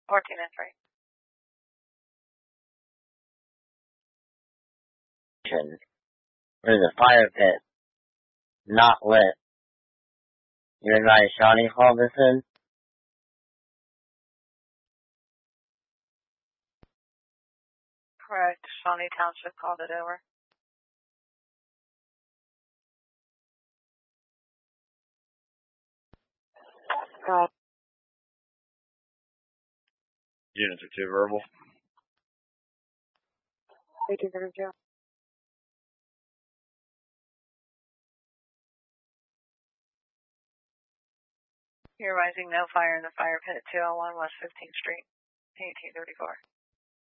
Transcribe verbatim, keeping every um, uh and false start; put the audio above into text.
fourteen and three. There's a fire pit not lit. Your guy Shawnee called this in? Correct. Shawnee Township called it over. Got Units are two verbal. Thank you very much. You're rising no fire in the fire pit at two oh one West fifteenth Street, eighteen thirty-four.